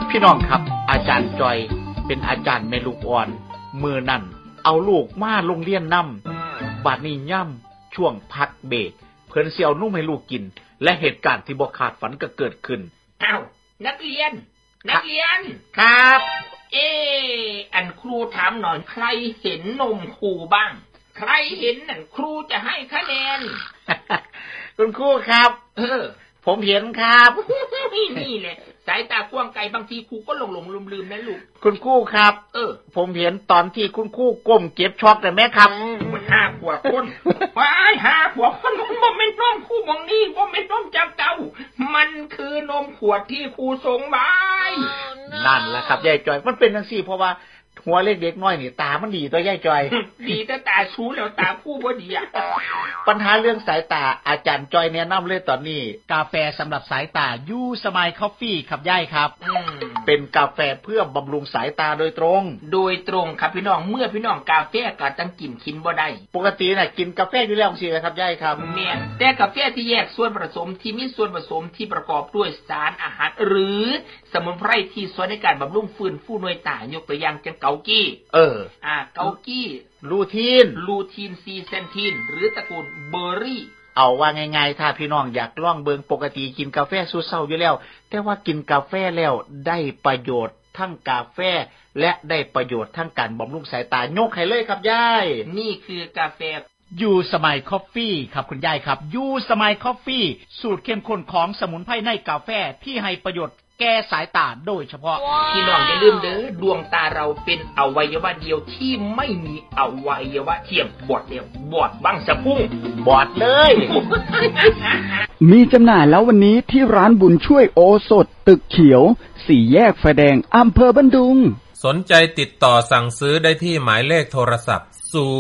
พี่น้องครับอาจารย์จอยเป็นอาจารย์แม่ลูกอ่อนมือนั่นเอาลูกมาโรงเรียนนำบัดนี้ย่ำช่วงพักเบรกเพิ่นสิเอานุ่มให้ลูกกินและเหตุการณ์ที่บ่คาดฝันก็เกิดขึ้นอ้าวนักเรียนครับอันครูถามหน่อยใครเห็นนมครูบ้างใครเห็นนั่นครูจะให้คะแนนคุณครูครับผมเห็นครับนี่แหละสายตากว้างไกลบางทีครูก็หลงลืมนะลูกคุณครูครับผมเห็นตอนที่คุณครูก้มเก็บช็อกแต่แม่ครับมันห้าขวบคนว้ายห้าขวบคนบ่แม่นนมครูมองนี่บ่แม่นนมจับเต้ามันคือนมขวดที่ครูส่งไว้นั่นแหละครับยายจอยมันเป็นจังซี่เพราะว่าหัวเล็กเด็กน้อยนี่ตามันดีตัวยายจอยดีแต่ตาชูแล้วตาคู่บ่ดีอ่ะปัญหาเรื่องสายตาอาจารย์จอยแนะนำเลยตอนนี้กาแฟสำหรับสายตายูสมายคอฟฟี่ครับยายครับเป็นกาแฟเพื่อบำรุงสายตาโดยตรงครับพี่น้องเมื่อพี่น้องกาแฟก็จังกินกินบ่ได้ปกติน่ะกินกาแฟอยู่แล้วสิครับยายครับแม่นแต่กาแฟที่แยกส่วนผสมที่มีส่วนผสมที่ประกอบด้วยสารอาหารหรือสมุนไพรที่ช่วยในการบำรุงฟื้นฟูหน่วยตายกตัวอย่างเช่นเกากี้เกากี้ลูทีนซีเซนทีนหรือตระกูลเบอร์รี่เอาว่าง่ายๆถ้าพี่น้องอยากลองเบิ่งปกติกินกาแฟสูตรเช้าอยู่แล้วแต่ว่ากินกาแฟแล้วได้ประโยชน์ทั้งกาแฟและได้ประโยชน์ทั้งการบำรุงสายตายกให้เลยครับยายนี่คือกาแฟยูสมายคอฟฟี่ครับคุณยายครับยูสมายคอฟฟี่สูตรเข้มข้นของสมุนไพรในกาแฟที่ให้ประโยชน์แก้สายตาโดยเฉพาะพี่น้องอย่าลืมเด้อดวงตาเราเป็นอวัยวะเดียวที่ไม่มีอวัยวะเทียมบอดเดียวบอดบังสะพุ่งบอดเลยมีจำหน่ายแล้ววันนี้ที่ร้านบุญช่วยโอสถตึกเขียว4 แยกไฟแดงอำเภอบันดุงสนใจติดต่อสั่งซื้อได้ที่หมายเลขโทรศัพท์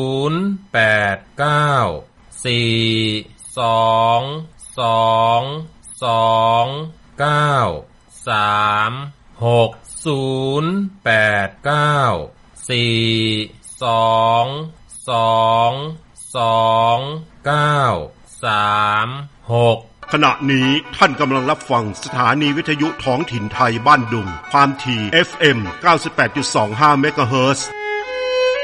ขณะนี้ท่านกำลังรับฟังสถานีวิทยุท้องถิ่นไทยบ้านดุงความถี่ FM 98.25 เมกะเฮิรตซ์